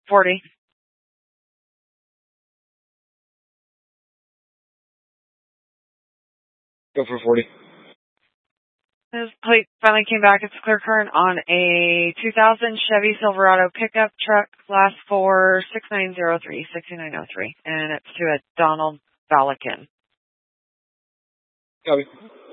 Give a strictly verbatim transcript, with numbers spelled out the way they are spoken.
forty. Go for forty. His plate finally came back. It's clear current on a two thousand Chevy Silverado pickup truck, class four, six nine zero three, six nine zero three, and it's to a Donald Balakin. Copy.